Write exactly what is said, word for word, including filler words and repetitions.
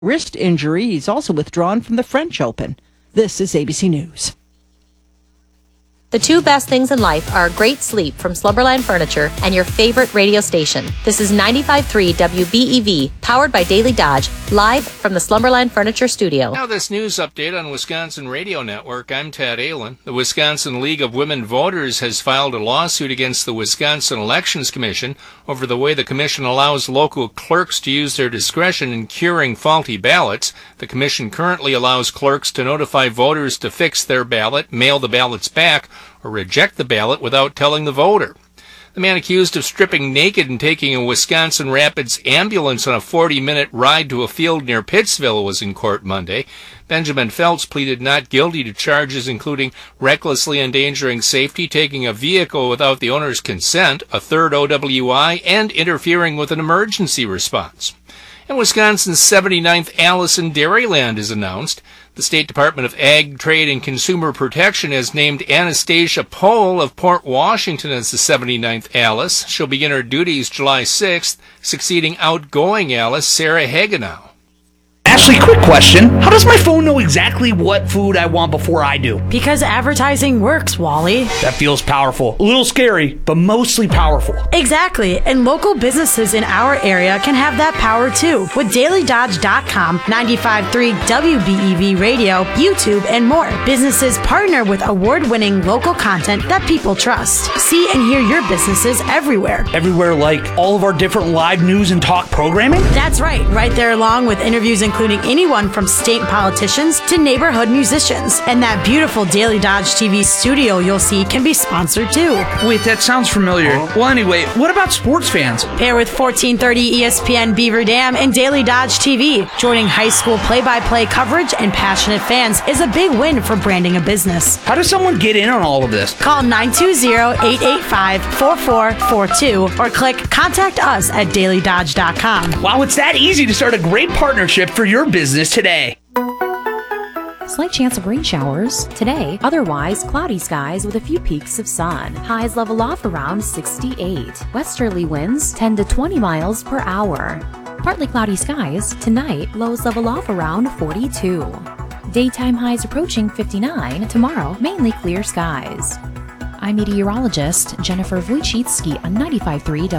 wrist injury. He's also withdrawn from the French Open. This is A B C News. The two best things in life are great sleep from Slumberland Furniture and your favorite radio station. This is ninety-five point three W B E V, powered by Daily Dodge, live from the Slumberland Furniture studio. Now this news update on Wisconsin Radio Network. I'm Tad Allen. The Wisconsin League of Women Voters has filed a lawsuit against the Wisconsin Elections Commission over the way the commission allows local clerks to use their discretion in curing faulty ballots. The commission currently allows clerks to notify voters to fix their ballot, mail the ballots back, or reject the ballot without telling the voter. The man accused of stripping naked and taking a Wisconsin Rapids ambulance on a forty-minute ride to a field near Pittsville was in court Monday. Benjamin Feltz pleaded not guilty to charges including recklessly endangering safety, taking a vehicle without the owner's consent, a third O W I, and interfering with an emergency response. And Wisconsin's seventy-ninth Alice in Dairyland is announced. The State Department of Ag, Trade, and Consumer Protection has named Anastasia Pohl of Port Washington as the seventy-ninth Alice. She'll begin her duties July sixth, succeeding outgoing Alice Sarah Hagenow. Ashley, quick question. How does my phone know exactly what food I want before I do? Because advertising works, Wally. That feels powerful. A little scary, but mostly powerful. Exactly. And local businesses in our area can have that power too. With Daily Dodge dot com, ninety-five point three W B E V Radio, YouTube, and more. Businesses partner with award-winning local content that people trust. See and hear your businesses everywhere. Everywhere like all of our different live news and talk programming? That's right. Right there along with interviews including anyone from state politicians to neighborhood musicians. And that beautiful Daily Dodge T V studio you'll see can be sponsored too. Wait, that sounds familiar. Well, anyway, what about sports fans? Pair with fourteen thirty E S P N Beaver Dam and Daily Dodge T V. Joining high school play-by-play coverage and passionate fans is a big win for branding a business. How does someone get in on all of this? Call nine two zero, eight eight five, four four four two or click Contact Us at Daily Dodge dot com. Wow, it's that easy to start a great partnership for your business today. Slight chance of rain showers today, otherwise cloudy skies with a few peaks of sun. Highs level off around sixty-eight. Westerly winds ten to twenty miles per hour. Partly cloudy skies tonight, lows level off around forty-two. Daytime highs approaching fifty-nine. Tomorrow, mainly clear skies. I'm meteorologist Jennifer Wojcicki on ninety-five point three